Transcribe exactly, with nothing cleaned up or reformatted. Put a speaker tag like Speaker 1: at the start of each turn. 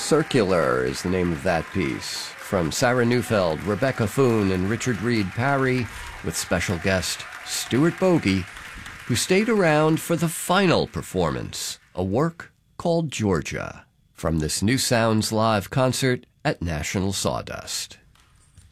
Speaker 1: Circular is the name of that piece. From Sarah Neufeld, Rebecca Foon, and Richard Reed Parry, with special guest Stuart Bogey, who stayed around for the final performance, a work called Georgia, from this New Sounds Live concert at National Sawdust.